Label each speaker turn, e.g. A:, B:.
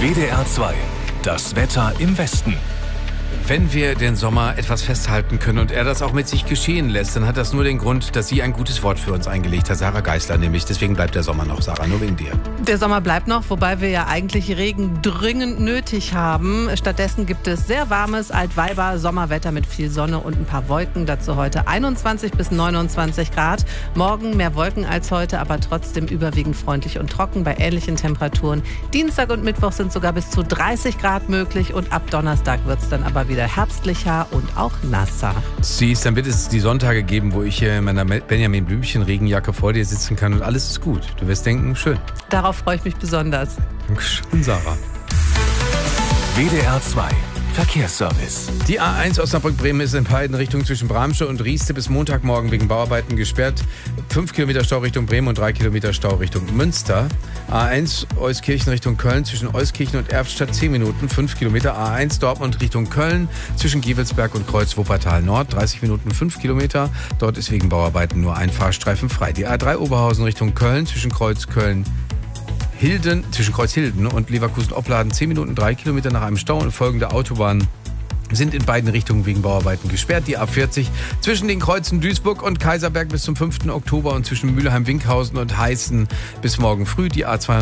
A: WDR 2. Das Wetter im Westen.
B: Wenn wir den Sommer etwas festhalten können und er das auch mit sich geschehen lässt, dann hat das nur den Grund, dass sie ein gutes Wort für uns eingelegt hat. Sarah Geisler nämlich. Deswegen bleibt der Sommer noch, Sarah, nur wegen dir.
C: Der Sommer bleibt noch, wobei wir ja eigentlich Regen dringend nötig haben. Stattdessen gibt es sehr warmes Altweiber-Sommerwetter mit viel Sonne und ein paar Wolken. Dazu heute 21 bis 29 Grad. Morgen mehr Wolken als heute, aber trotzdem überwiegend freundlich und trocken bei ähnlichen Temperaturen. Dienstag und Mittwoch sind sogar bis zu 30 Grad möglich und ab Donnerstag wird es dann aber wieder herbstlicher und auch nasser.
B: Siehst, dann wird es die Sonntage geben, wo ich in meiner Benjamin Blümchen Regenjacke vor dir sitzen kann und alles ist gut. Du wirst denken, schön.
C: Darauf freue ich mich besonders.
B: Dankeschön, Sarah.
A: WDR 2. Verkehrsservice.
B: Die A1 Osnabrück-Bremen ist in beiden Richtungen zwischen Bramsche und Rieste bis Montagmorgen wegen Bauarbeiten gesperrt. 5 Kilometer Stau Richtung Bremen und 3 Kilometer Stau Richtung Münster. A1 Euskirchen Richtung Köln zwischen Euskirchen und Erftstadt 10 Minuten, 5 Kilometer. A1 Dortmund Richtung Köln zwischen Gievelsberg und Kreuz Wuppertal Nord 30 Minuten, 5 Kilometer. Dort ist wegen Bauarbeiten nur ein Fahrstreifen frei. Die A3 Oberhausen Richtung Köln zwischen Kreuz Hilden und Leverkusen-Opladen 10 Minuten, 3 Kilometer nach einem Stau und folgende Autobahnen sind in beiden Richtungen wegen Bauarbeiten gesperrt. Die A40 zwischen den Kreuzen Duisburg und Kaiserberg bis zum 5. Oktober und zwischen Mülheim-Winkhausen und Heißen bis morgen früh. Die A2